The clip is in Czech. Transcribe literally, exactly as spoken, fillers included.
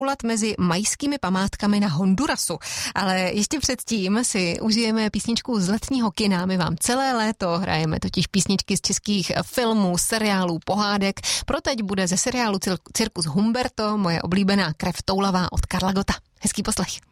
kulat mezi majskými památkami na Hondurasu. Ale ještě předtím si užijeme písničku z letního kina. My vám celé léto hrajeme totiž písničky z českých filmů, seriálů, pohádek. Pro teď bude ze seriálu Cirkus Humberto moje oblíbená Krev toulavá od Karla Gotta. Hezký poslech.